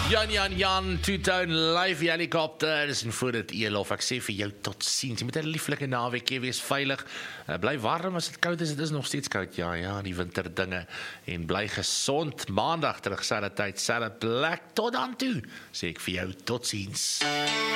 Jan, two-tone live helikopters en voor dit Elof, ek sê vir jou tot ziens. Jy moet 'n lieflike naweekie wees, veilig. Bly warm as dit koud is, dit is nog steeds koud. Ja, die winterdinge en bly gesond. Maandag terug selfde tyd, selfde plek. Tot dan toe, sê ek vir jou tot ziens.